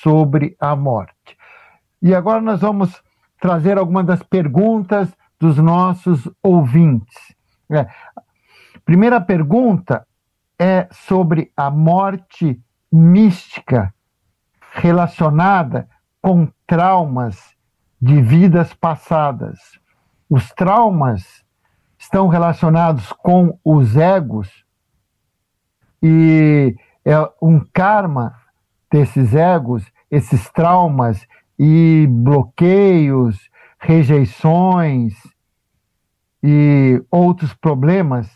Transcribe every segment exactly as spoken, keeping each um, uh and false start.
sobre a morte. E agora nós vamos trazer algumas das perguntas dos nossos ouvintes. É. Primeira pergunta é sobre a morte mística relacionada com traumas de vidas passadas. Os traumas estão relacionados com os egos e é um karma desses egos, esses traumas e bloqueios, rejeições e outros problemas.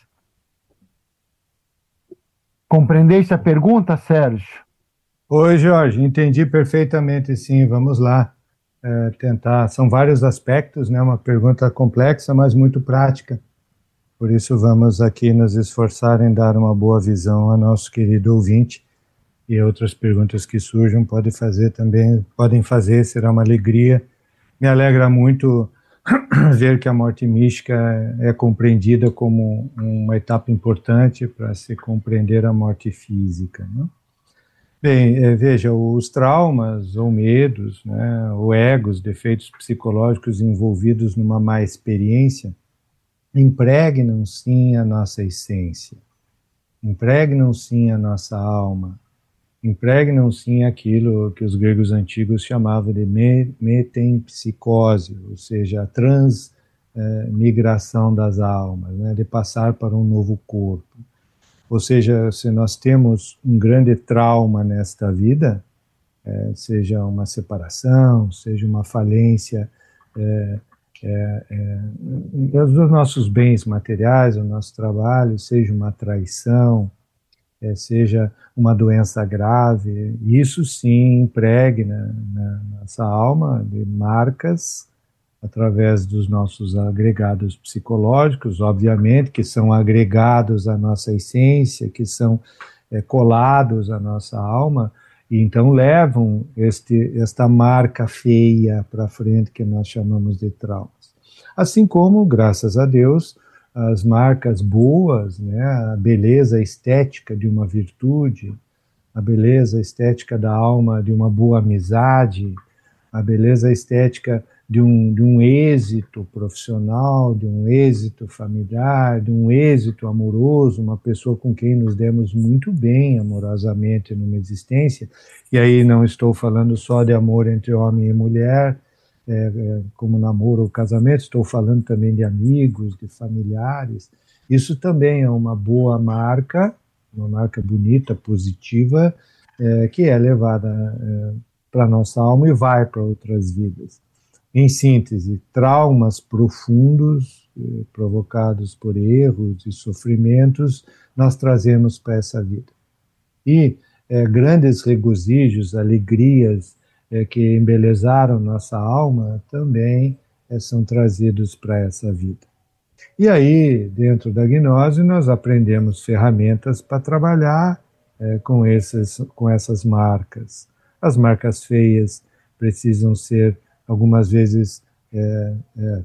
Compreendeste a pergunta, Sérgio? Oi, Jorge, entendi perfeitamente, sim. Vamos lá é, tentar. São vários aspectos, né? Uma pergunta complexa, mas muito prática. Por isso, vamos aqui nos esforçar em dar uma boa visão ao nosso querido ouvinte. E outras perguntas que surjam podem fazer também, podem fazer, será uma alegria. Me alegra muito ver que a morte mística é compreendida como uma etapa importante para se compreender a morte física, né? Bem, veja, os traumas ou medos, né, ou egos, defeitos psicológicos envolvidos numa má experiência, impregnam sim a nossa essência, impregnam sim a nossa alma, impregnam sim aquilo que os gregos antigos chamavam de metempsicose, ou seja, a transmigração das almas, né, de passar para um novo corpo. Ou seja, se nós temos um grande trauma nesta vida, é, seja uma separação, seja uma falência é, é, é, dos nossos bens materiais, do nosso trabalho, seja uma traição, é, seja uma doença grave, isso sim impregna na nossa alma de marcas através dos nossos agregados psicológicos, obviamente, que são agregados à nossa essência, que são é, colados à nossa alma, e então levam este, esta marca feia para frente que nós chamamos de traumas. Assim como, graças a Deus, as marcas boas, né, a beleza estética de uma virtude, a beleza estética da alma de uma boa amizade, a beleza estética de um, de um êxito profissional, de um êxito familiar, de um êxito amoroso, uma pessoa com quem nos demos muito bem amorosamente numa existência, e aí não estou falando só de amor entre homem e mulher, é, é, como namoro ou casamento, estou falando também de amigos, de familiares. Isso também é uma boa marca, uma marca bonita, positiva, é, que é levada é, para a nossa alma e vai para outras vidas. Em síntese, traumas profundos eh, provocados por erros e sofrimentos nós trazemos para essa vida. E eh, grandes regozijos, alegrias eh, que embelezaram nossa alma também eh, são trazidos para essa vida. E aí, dentro da gnose, nós aprendemos ferramentas para trabalhar eh, com, esses, com essas marcas. As marcas feias precisam ser algumas vezes é, é,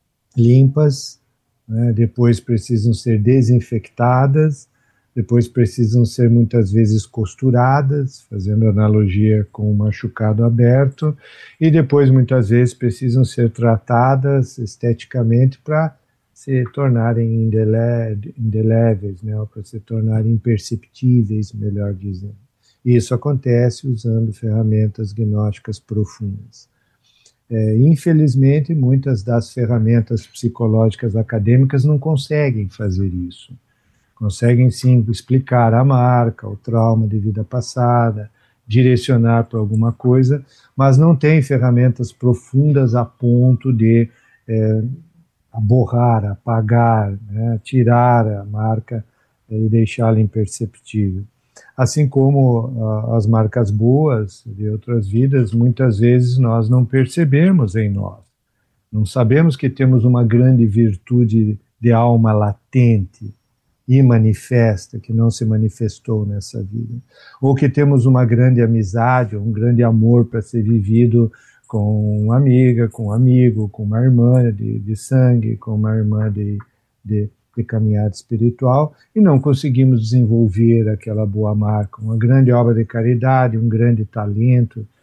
limpas, né? Depois precisam ser desinfectadas, depois precisam ser muitas vezes costuradas, fazendo analogia com um machucado aberto, e depois muitas vezes precisam ser tratadas esteticamente para se tornarem indele indeléveis, né? Para se tornarem imperceptíveis, melhor dizendo. E isso acontece usando ferramentas gnósticas profundas. É, infelizmente, muitas das ferramentas psicológicas acadêmicas não conseguem fazer isso. Conseguem, sim, explicar a marca, o trauma de vida passada, direcionar para alguma coisa, mas não têm ferramentas profundas a ponto de é, borrar, apagar, né, tirar a marca é, e deixá-la imperceptível. Assim como uh, as marcas boas de outras vidas, muitas vezes nós não percebemos em nós. Não sabemos que temos uma grande virtude de alma latente e manifesta, que não se manifestou nessa vida. Ou que temos uma grande amizade, um grande amor para ser vivido com uma amiga, com um amigo, com uma irmã de, de sangue, com uma irmã de... de de caminhada espiritual, e não conseguimos desenvolver aquela boa marca, uma grande obra de caridade, um grande talento,